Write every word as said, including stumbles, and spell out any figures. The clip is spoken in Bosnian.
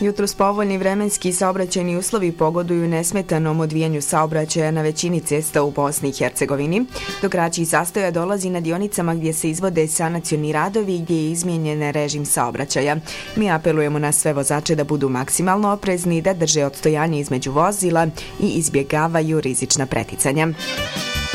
Jutros povoljni vremenski i saobraćajni uslovi pogoduju nesmetanom odvijanju saobraćaja na većini cesta u Bosni i Hercegovini. Do kraćih zastoja dolazi na dionicama gdje se izvode sanacioni radovi i gdje je izmijenjen režim saobraćaja. Mi apelujemo na sve vozače da budu maksimalno oprezni, da drže odstojanje između vozila i izbjegavaju rizična preticanja.